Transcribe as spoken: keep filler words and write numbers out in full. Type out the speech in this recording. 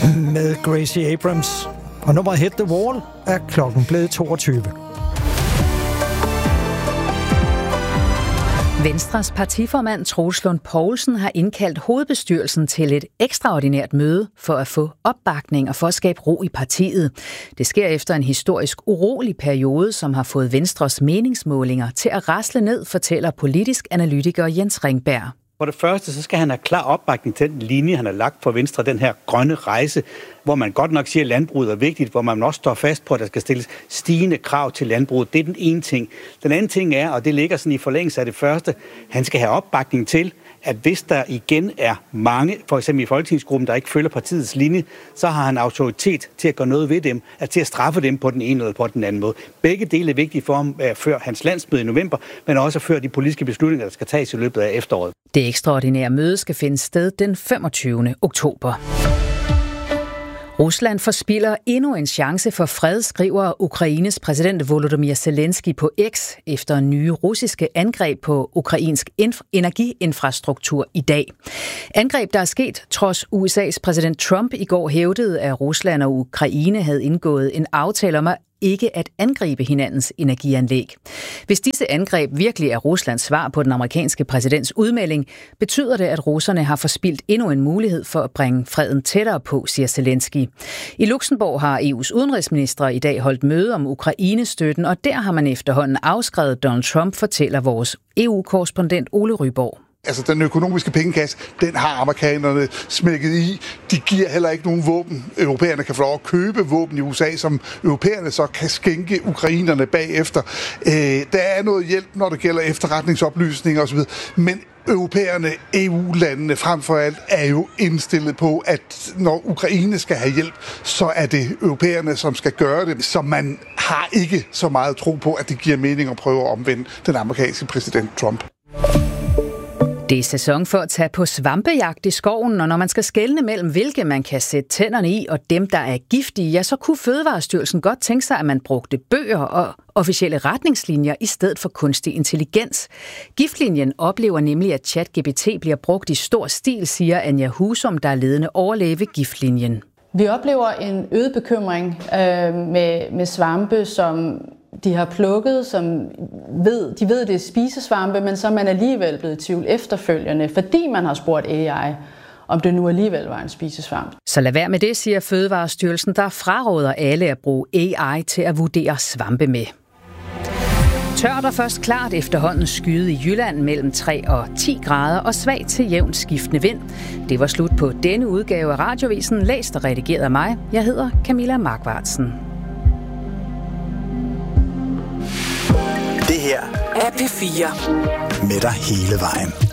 med Gracie Abrams. Og nummeret Hit the Wall er klokken blevet toogtyve. Venstres partiformand Troels Lund Poulsen har indkaldt hovedbestyrelsen til et ekstraordinært møde for at få opbakning og for at skabe ro i partiet. Det sker efter en historisk urolig periode, som har fået Venstres meningsmålinger til at rasle ned, fortæller politisk analytiker Jens Ringberg. For det første, så skal han have klar opbakning til den linje, han har lagt for Venstre, den her grønne rejse, hvor man godt nok siger, at landbruget er vigtigt, hvor man også står fast på, at der skal stilles stigende krav til landbruget. Det er den ene ting. Den anden ting er, og det ligger sådan i forlængelse af det første, han skal have opbakning til, at hvis der igen er mange, for eksempel i folketingsgruppen, der ikke følger partiets linje, så har han autoritet til at gøre noget ved dem, at til at straffe dem på den ene eller på den anden måde. Begge dele er vigtige for ham før hans landsmøde i november, men også før de politiske beslutninger, der skal tages i løbet af efteråret. Det ekstraordinære møde skal finde sted den femogtyvende oktober. Rusland forspilder endnu en chance for fred, skriver Ukraines præsident Volodymyr Zelensky på X efter nye russiske angreb på ukrainsk inf- energiinfrastruktur i dag. Angreb, der er sket trods U S A's præsident Trump i går hævdede, at Rusland og Ukraine havde indgået en aftale om at ikke at angribe hinandens energianlæg. Hvis disse angreb virkelig er Ruslands svar på den amerikanske præsidents udmelding, betyder det, at russerne har forspildt endnu en mulighed for at bringe freden tættere på, siger Zelensky. I Luxembourg har E U's udenrigsministre i dag holdt møde om Ukraine-støtten, og der har man efterhånden afskrevet Donald Trump, fortæller vores E U-korrespondent Ole Ryborg. Altså, den økonomiske pengekasse, den har amerikanerne smækket i. De giver heller ikke nogen våben. Europæerne kan få lov at købe våben i U S A, som europæerne så kan skænke ukrainerne bagefter. Øh, der er noget hjælp, når det gælder efterretningsoplysninger osv., men europæerne, E U-landene frem for alt, er jo indstillet på, at når Ukraine skal have hjælp, så er det europæerne, som skal gøre det. Så man har ikke så meget tro på, at det giver mening at prøve at omvende den amerikanske præsident Trump. Det er sæson for at tage på svampejagt i skoven, og når man skal skelne mellem, hvilke man kan sætte tænderne i, og dem, der er giftige, ja, så kunne Fødevarestyrelsen godt tænke sig, at man brugte bøger og officielle retningslinjer i stedet for kunstig intelligens. Giftlinjen oplever nemlig, at ChatGPT bliver brugt i stor stil, siger Anja Husum, der er ledende overlæge ved Giftlinjen. Vi oplever en øget bekymring øh, med, med svampe, som de har plukket, som ved, de ved, det er spisesvampe, men så er man alligevel blevet i tvivl efterfølgende, fordi man har spurgt A I, om det nu alligevel var en spisesvamp. Så lad være med det, siger Fødevarestyrelsen, der fraråder alle at bruge A I til at vurdere svampe med. Tørt og først klart efterhånden skyde i Jylland mellem tre og ti grader og svag til jævnt skiftende vind. Det var slut på denne udgave af Radiovisen, læst og redigeret af mig. Jeg hedder Camilla Markvartsen. Det her er P fire. Med dig hele vejen.